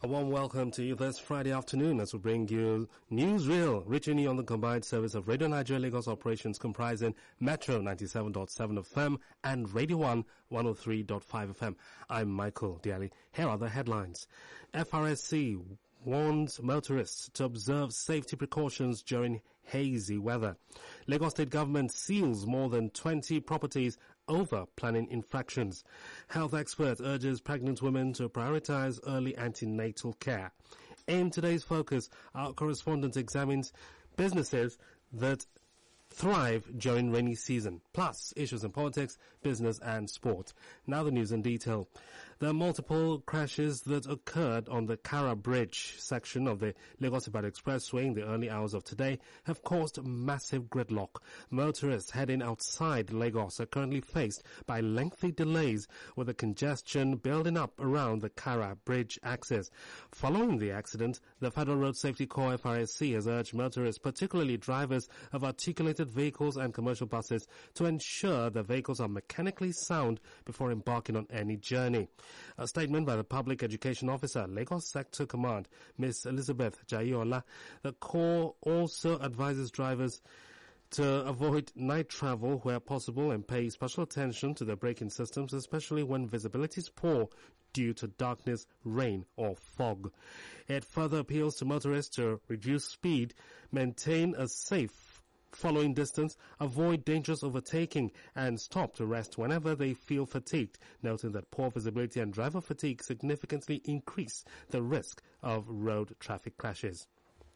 A warm welcome to you this Friday afternoon as we bring you Newsreel, reaching you on the combined service of Radio Nigeria Lagos operations comprising Metro 97.7 FM and Radio 1 103.5 FM. I'm Michael Diali. Here are the headlines. FRSC warns motorists to observe safety precautions during hazy weather. Lagos State Government seals more than 20 properties over planning infractions. Health expert urges pregnant women to prioritize early antenatal care. In today's focus, our correspondent examines businesses that thrive during rainy season, plus issues in politics, business and sport. Now the news in detail. The multiple crashes that occurred on the Kara Bridge section of the Lagos-Ibadan Expressway in the early hours of today have caused massive gridlock. Motorists heading outside Lagos are currently faced by lengthy delays with the congestion building up around the Kara Bridge axis. Following the accident, the Federal Road Safety Corps FRSC has urged motorists, particularly drivers of articulated vehicles and commercial buses, to ensure the vehicles are mechanically sound before embarking on any journey. A statement by the Public Education Officer, Lagos Sector Command, Ms. Elizabeth Jayola, the Corps also advises drivers to avoid night travel where possible and pay special attention to their braking systems, especially when visibility is poor due to darkness, rain or fog. It further appeals to motorists to reduce speed, maintain a safe following distance, avoid dangerous overtaking, and stop to rest whenever they feel fatigued, noting that poor visibility and driver fatigue significantly increase the risk of road traffic crashes.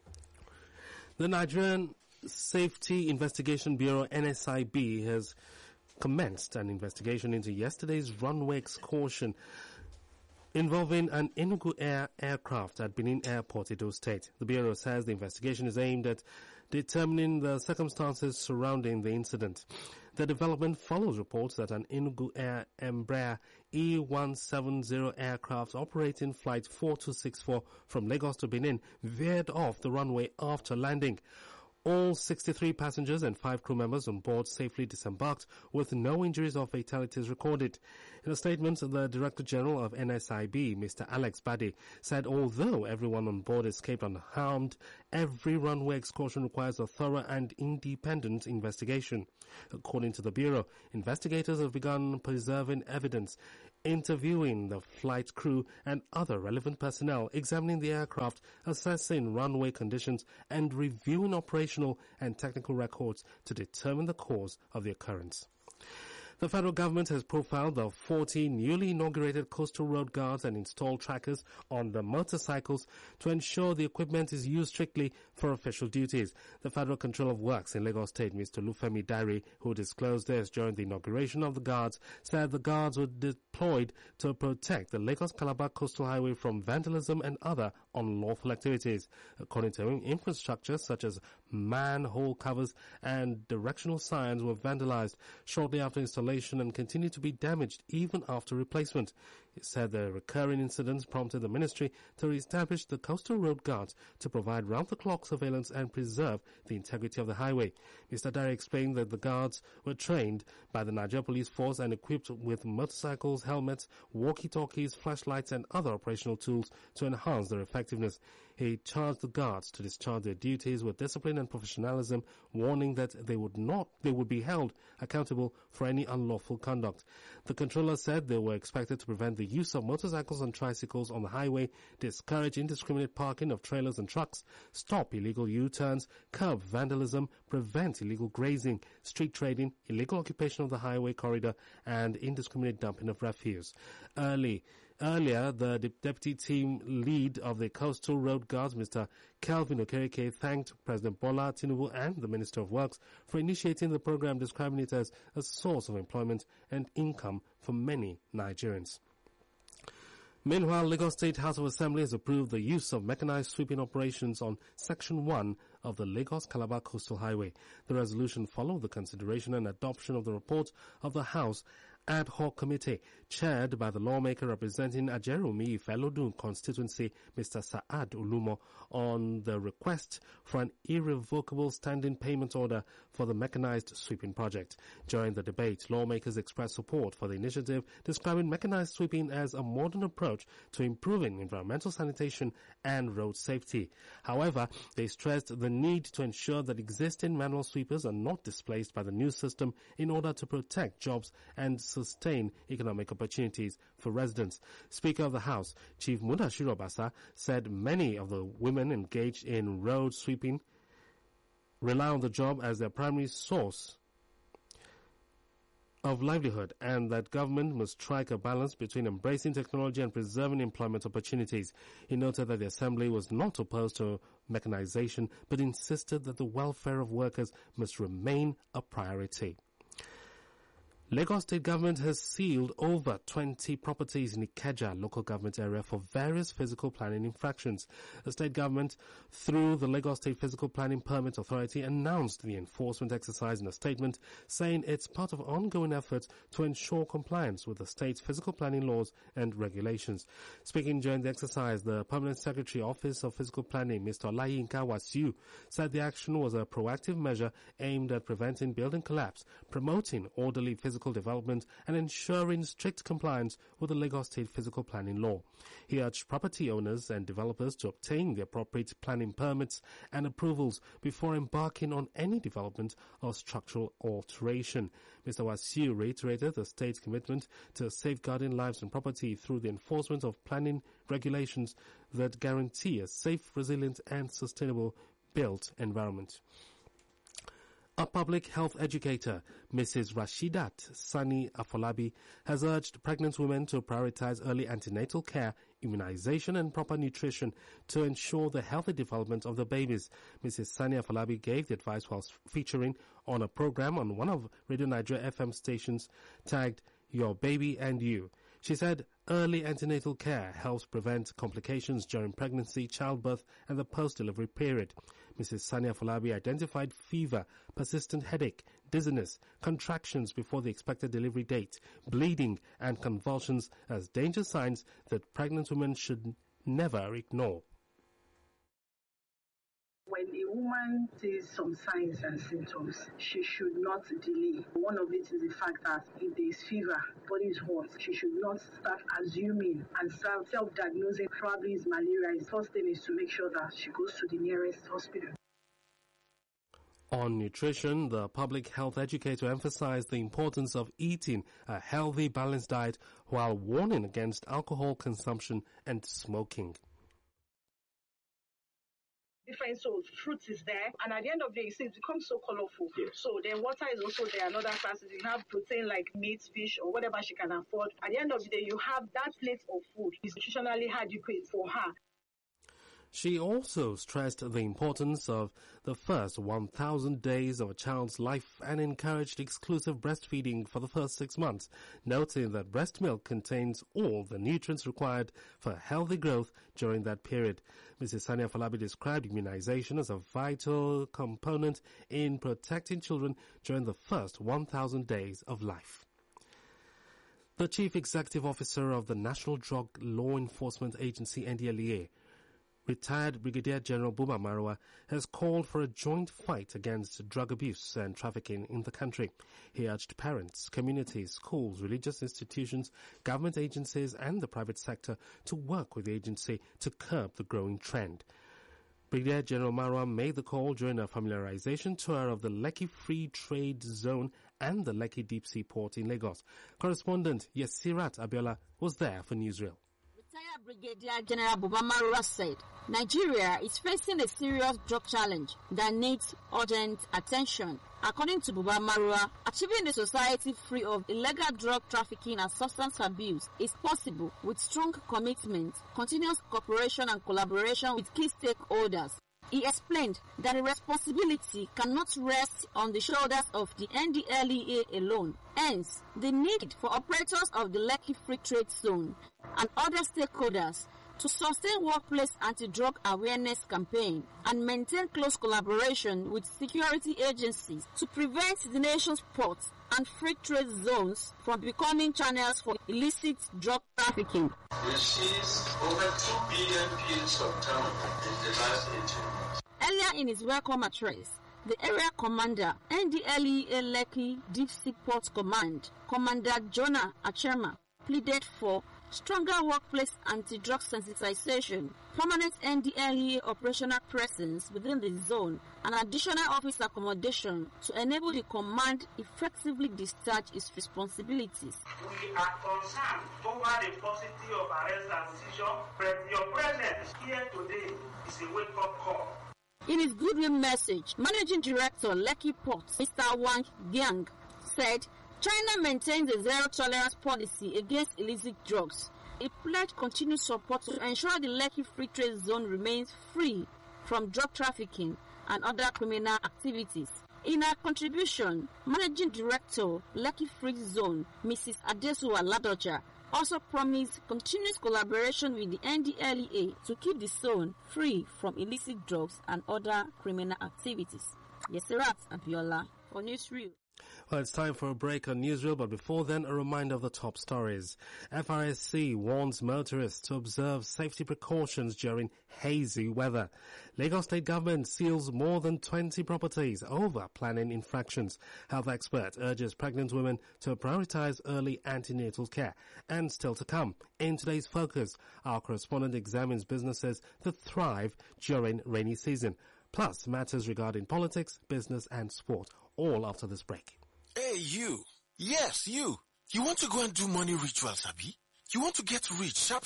The Nigerian Safety Investigation Bureau, NSIB, has commenced an investigation into yesterday's runway excursion involving an Enugu Air aircraft at Benin Airport, Edo State. The Bureau says the investigation is aimed at determining the circumstances surrounding the incident. The development follows reports that an Enugu Air Embraer E170 aircraft operating flight 4264 from Lagos to Benin veered off the runway after landing. All 63 passengers and 5 crew members on board safely disembarked with no injuries or fatalities recorded. In a statement, the Director General of NSIB, Mr. Alex Bade, said although everyone on board escaped unharmed, every runway excursion requires a thorough and independent investigation. According to the Bureau, investigators have begun preserving evidence, interviewing the flight crew and other relevant personnel, examining the aircraft, assessing runway conditions, and reviewing operational and technical records to determine the cause of the occurrence. The federal government has profiled the 40 newly inaugurated coastal road guards and installed trackers on the motorcycles to ensure the equipment is used strictly for official duties. The Federal Controller of Works in Lagos State, Mr. Lufemi Dari, who disclosed this during the inauguration of the guards, said the guards were deployed to protect the Lagos-Calabar Coastal Highway from vandalism and other unlawful activities. According to him, infrastructure such as manhole covers and directional signs were vandalized shortly after installation and continue to be damaged even after replacement. He said the recurring incidents prompted the ministry to re-establish the coastal road guards to provide round-the-clock surveillance and preserve the integrity of the highway. Mr. Dari explained that the guards were trained by the Nigeria Police Force and equipped with motorcycles, helmets, walkie-talkies, flashlights and other operational tools to enhance their effectiveness. He charged the guards to discharge their duties with discipline and professionalism, warning that they would be held accountable for any unlawful conduct. The controller said they were expected to prevent the use of motorcycles and tricycles on the highway, discourage indiscriminate parking of trailers and trucks, stop illegal U-turns, curb vandalism, prevent illegal grazing, street trading, illegal occupation of the highway corridor, and indiscriminate dumping of refuse. Earlier, the deputy team lead of the Coastal Road Guards, Mr. Kelvin Okereke, thanked President Bola Tinubu and the Minister of Works for initiating the program, describing it as a source of employment and income for many Nigerians. Meanwhile, Lagos State House of Assembly has approved the use of mechanized sweeping operations on Section 1 of the Lagos-Calabar Coastal Highway. The resolution followed the consideration and adoption of the report of the House ad hoc committee chaired by the lawmaker representing Ajerumi Felodun constituency, Mr. Saad Ulumo, on the request for an irrevocable standing payment order for the mechanized sweeping project. During the debate, lawmakers expressed support for the initiative, describing mechanized sweeping as a modern approach to improving environmental sanitation and road safety. However, they stressed the need to ensure that existing manual sweepers are not displaced by the new system in order to protect jobs and sustain economic opportunities for residents. Speaker of the House, Chief Mudashiru Obasa, said many of the women engaged in road sweeping rely on the job as their primary source of livelihood, and that government must strike a balance between embracing technology and preserving employment opportunities. He noted that the Assembly was not opposed to mechanization, but insisted that the welfare of workers must remain a priority. Lagos State Government has sealed over 20 properties in Ikeja local government area for various physical planning infractions. The state government, through the Lagos State Physical Planning Permit Authority, announced the enforcement exercise in a statement, saying it's part of ongoing efforts to ensure compliance with the state's physical planning laws and regulations. Speaking during the exercise, the Permanent Secretary Office of Physical Planning, Mr. Olayinka Wasiu, said the action was a proactive measure aimed at preventing building collapse, promoting orderly physical development and ensuring strict compliance with the Lagos State Physical Planning Law. He urged property owners and developers to obtain the appropriate planning permits and approvals before embarking on any development or structural alteration. Mr. Wasiu reiterated the state's commitment to safeguarding lives and property through the enforcement of planning regulations that guarantee a safe, resilient and sustainable built environment. A public health educator, Mrs. Rashidat Sani Afolabi, has urged pregnant women to prioritize early antenatal care, immunization and proper nutrition to ensure the healthy development of the babies. Mrs. Sani Afolabi gave the advice whilst featuring on a program on one of Radio Nigeria FM stations tagged Your Baby and You. She said early antenatal care helps prevent complications during pregnancy, childbirth and the post-delivery period. Mrs. Sani Afolabi identified fever, persistent headache, dizziness, contractions before the expected delivery date, bleeding and convulsions as danger signs that pregnant women should never ignore. When a woman sees some signs and symptoms, she should not delay. One of it is the fact that if there is fever, body is hot, she should not start assuming and self-diagnosing probably is malaria. The first thing is to make sure that she goes to the nearest hospital. On nutrition, the public health educator emphasized the importance of eating a healthy, balanced diet while warning against alcohol consumption and smoking. Different, so fruit is there, and at the end of the day, it becomes so colorful. Yes. So then water is also there. Another classes, you have protein like meat, fish, or whatever she can afford. At the end of the day, you have that plate of food is nutritionally adequate for her. She also stressed the importance of the first 1,000 days of a child's life and encouraged exclusive breastfeeding for the first 6 months, noting that breast milk contains all the nutrients required for healthy growth during that period. Mrs. Sani Afolabi described immunization as a vital component in protecting children during the first 1,000 days of life. The Chief Executive Officer of the National Drug Law Enforcement Agency, NDLEA, retired Brigadier General Buba Marwa, has called for a joint fight against drug abuse and trafficking in the country. He urged parents, communities, schools, religious institutions, government agencies and the private sector to work with the agency to curb the growing trend. Brigadier General Marwa made the call during a familiarization tour of the Lekki Free Trade Zone and the Lekki Deep Sea Port in Lagos. Correspondent Yesirat Abiola was there for Newsreel. Retired Brigadier General Buba Marwa said, Nigeria is facing a serious drug challenge that needs urgent attention. According to Buba Marwa, achieving a society free of illegal drug trafficking and substance abuse is possible with strong commitment, continuous cooperation and collaboration with key stakeholders. He explained that the responsibility cannot rest on the shoulders of the NDLEA alone. Hence, the need for operators of the Lekki Free Trade Zone and other stakeholders to sustain workplace anti-drug awareness campaign and maintain close collaboration with security agencies to prevent the nation's ports and free trade zones from becoming channels for illicit drug trafficking. We seized over 2 billion pills of Tamiflu in the last 18 months. Earlier in his welcome address, the area commander, NDLEA Lekki Deep Sea Port Command, Commander Jonah Achema, pleaded for stronger workplace anti-drug sensitization, permanent NDLEA operational presence within the zone, and additional office accommodation to enable the command effectively discharge its responsibilities. We are concerned over the paucity of arrest and seizure, but your presence here today is a wake-up call. In his goodwill message, Managing Director Lekki Port, Mr. Wang Giang, said China maintains a zero-tolerance policy against illicit drugs. It pledged continued support to ensure the Lekki Free Trade Zone remains free from drug trafficking and other criminal activities. In her contribution, Managing Director Lekki Free Zone, Mrs. Adesuwa Ladoja, also promised continuous collaboration with the NDLEA to keep the zone free from illicit drugs and other criminal activities. Yesirat Abiola for Newsreel. Well, it's time for a break on Newsreel, but before then, a reminder of the top stories. FRSC warns motorists to observe safety precautions during hazy weather. Lagos State Government seals more than 20 properties over planning infractions. Health expert urges pregnant women to prioritize early antenatal care. And still to come, in today's Focus, our correspondent examines businesses that thrive during rainy season, plus matters regarding politics, business and sport, all after this break. Hey, you. Yes, you. You want to go and do money rituals, Abi? You want to get rich, sharp.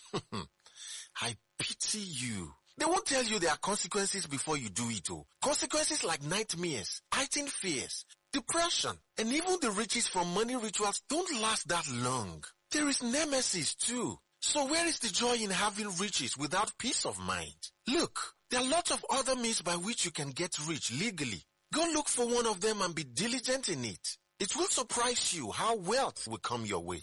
I pity you. They won't tell you there are consequences before you do it, oh. Consequences like nightmares, heightened fears, depression, and even the riches from money rituals don't last that long. There is nemesis too. So where is the joy in having riches without peace of mind? Look, there are lots of other means by which you can get rich legally. Go look for one of them and be diligent in it. It will surprise you how wealth will come your way.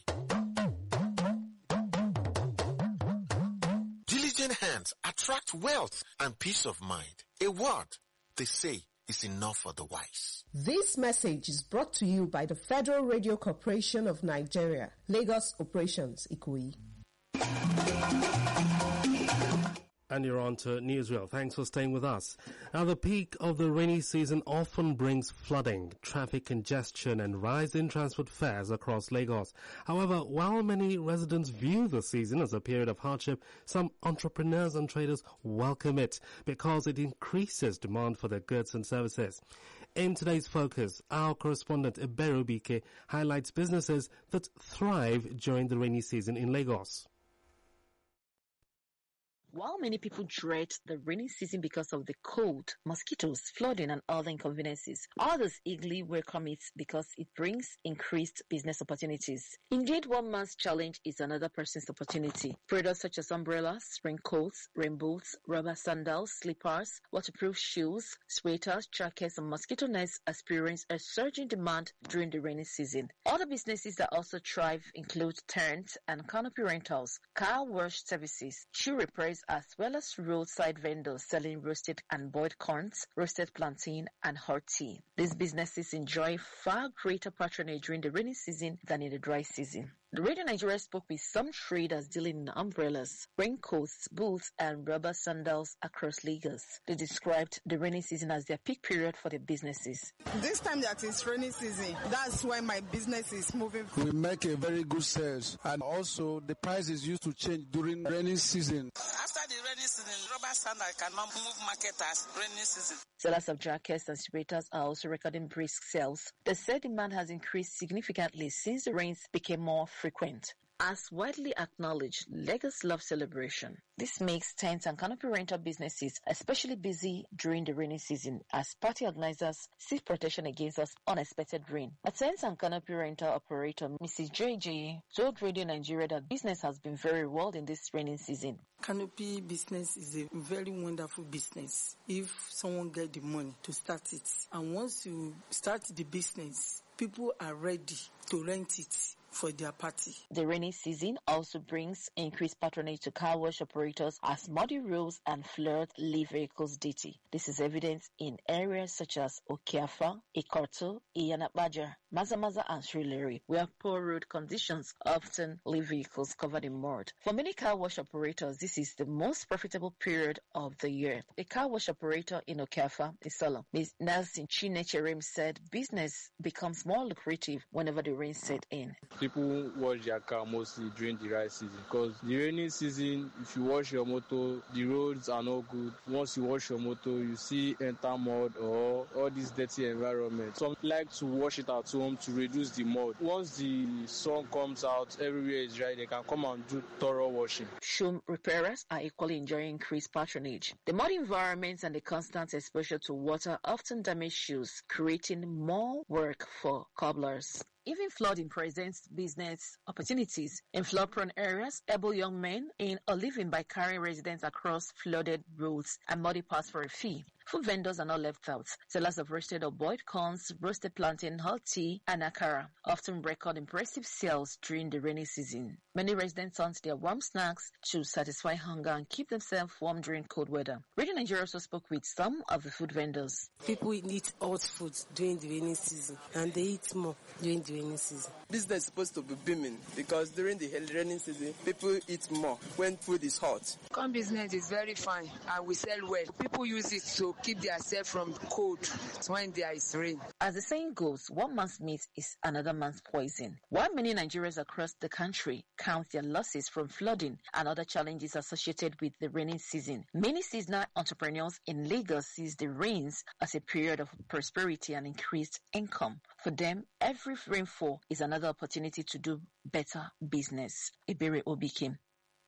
Diligent hands attract wealth and peace of mind. A word, they say, is enough for the wise. This message is brought to you by the Federal Radio Corporation of Nigeria, Lagos Operations, Ikoyi. And you're on to Newsreel. Thanks for staying with us. Now, the peak of the rainy season often brings flooding, traffic congestion and rise in transport fares across Lagos. However, while many residents view the season as a period of hardship, some entrepreneurs and traders welcome it because it increases demand for their goods and services. In today's Focus, our correspondent Eberu Bike highlights businesses that thrive during the rainy season in Lagos. While many people dread the rainy season because of the cold, mosquitoes, flooding, and other inconveniences, others eagerly welcome it because it brings increased business opportunities. Indeed, one man's challenge is another person's opportunity. Products such as umbrellas, raincoats, rain boots, rubber sandals, slippers, waterproof shoes, sweaters, jackets, and mosquito nets experience a surge in demand during the rainy season. Other businesses that also thrive include tent and canopy rentals, car wash services, shoe repairs, as well as roadside vendors selling roasted and boiled corns, roasted plantain, and hot tea. These businesses enjoy far greater patronage during the rainy season than in the dry season. The Radio Nigeria spoke with some traders dealing in umbrellas, raincoats, boots, and rubber sandals across Lagos. They described the rainy season as their peak period for their businesses. This time that is rainy season, that's when my business is moving. We make a very good sales, and also the prices used to change during rainy season. After the rainy season, rubber sandal cannot move market as rainy season. Sellers of jackets and sweaters are also recording brisk sales. They said demand has increased significantly since the rains became more frequent. As widely acknowledged, Lagos loves celebration. This makes tent and canopy rental businesses especially busy during the rainy season as party organizers seek protection against unexpected rain. A tent and canopy rental operator, Mrs. JJ, told Radio Nigeria that business has been very well in this rainy season. Canopy business is a very wonderful business if someone get the money to start it. And once you start the business, people are ready to rent it for their party. The rainy season also brings increased patronage to car wash operators as muddy roads and flood leave vehicles dirty. This is evident in areas such as Okiafa, Ikoto, Iyanabaja, Mazamaza and Srileri, where poor road conditions often leave vehicles covered in mud. For many car wash operators, this is the most profitable period of the year. A car wash operator in Okiafa, Isolo, Ms. Nelson Chinecherem, said business becomes more lucrative whenever the rain set in. People wash their car mostly during the dry season because the rainy season, if you wash your motor, the roads are not good. Once you wash your motor, you see enter mud or all this dirty environment. Some like to wash it at home to reduce the mud. Once the sun comes out, everywhere is dry, they can come and do thorough washing. Shoe repairers are equally enjoying increased patronage. The mud environments and the constant exposure to water often damage shoes, creating more work for cobblers. Even flooding presents business opportunities. In flood-prone areas, able young men earn a living by carrying residents across flooded roads and muddy paths for a fee. Food vendors are not left out. Sellers of roasted or boiled corns, roasted plantain, hot tea, and akara often record impressive sales during the rainy season. Many residents hunt their warm snacks to satisfy hunger and keep themselves warm during cold weather. Radio Nigeria also spoke with some of the food vendors. People eat hot food during the rainy season, and they eat more during the rainy season. Business is supposed to be booming because during the rainy season, people eat more when food is hot. Corn business is very fine and we sell well. People use it to keep themselves from cold when there is rain. As the saying goes, one man's meat is another man's poison. While many Nigerians across the country count their losses from flooding and other challenges associated with the rainy season, many seasonal entrepreneurs in Lagos sees the rains as a period of prosperity and increased income. For them, every rainfall is another opportunity to do better business. Ibere Obikim.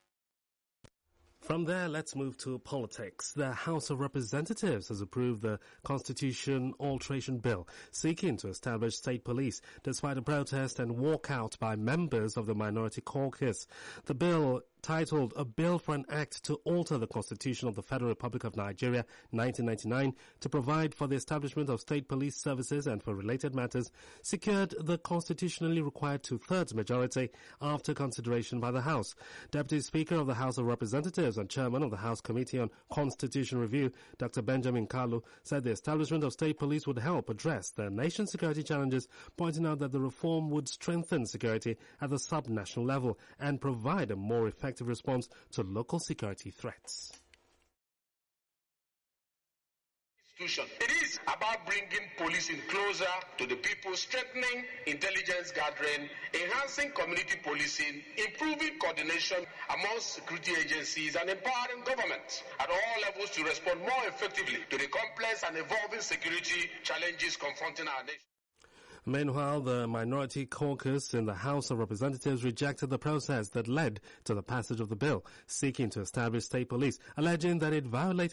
From there, let's move to politics. The House of Representatives has approved the Constitution Alteration Bill, seeking to establish state police, despite a protest and walkout by members of the Minority Caucus. The bill, titled A Bill for an Act to Alter the Constitution of the Federal Republic of Nigeria, 1999, to provide for the establishment of state police services and for related matters, secured the constitutionally required two-thirds majority after consideration by the House. Deputy Speaker of the House of Representatives and Chairman of the House Committee on Constitution Review, Dr. Benjamin Kalu, said the establishment of state police would help address the nation's security challenges, pointing out that the reform would strengthen security at the sub-national level and provide a more effective response to local security threats. It is about bringing policing closer to the people, strengthening intelligence gathering, enhancing community policing, improving coordination amongst security agencies, and empowering government at all levels to respond more effectively to the complex and evolving security challenges confronting our nation. Meanwhile, the Minority Caucus in the House of Representatives rejected the process that led to the passage of the bill, seeking to establish state police, alleging that it violated